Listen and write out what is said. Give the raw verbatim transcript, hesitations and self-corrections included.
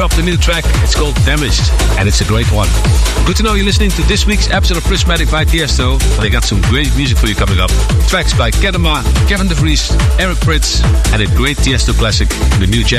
Of the new track, it's called Damaged, and it's a great one. Good to know you're listening to this week's episode of Prismatic by Tiesto. They got some great music for you coming up. Tracks by Kedema, Kevin De Vries, Eric Prydz, and a great Tiesto classic, the new Jack.